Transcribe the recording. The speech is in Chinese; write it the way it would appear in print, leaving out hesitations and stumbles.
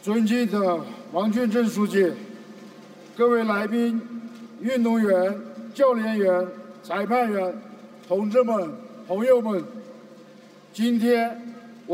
尊敬的王俊正书记，各位来宾、运动员、教练员、裁判员、同志们、朋友们，今天